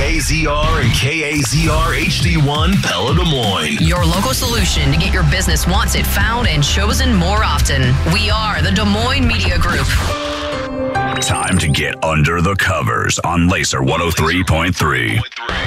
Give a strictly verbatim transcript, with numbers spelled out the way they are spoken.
A Z R and K A Z R H D one Pella Des Moines. Your local solution to get your business once it found and chosen more often. We are the Des Moines Media Group. Time to get under the covers on Laser one oh three point three.